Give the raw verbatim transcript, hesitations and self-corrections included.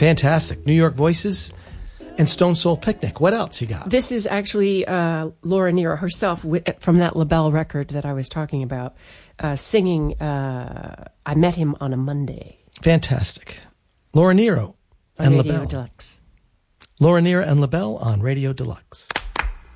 Fantastic. New York Voices and Stone Soul Picnic. What else you got? This is actually uh, Laura Nyro herself wi- from that LaBelle record that I was talking about, uh, singing uh, I Met Him on a Monday. Fantastic. Laura Nyro and on Radio LaBelle. Deluxe. Laura Nyro and LaBelle on Radio Deluxe.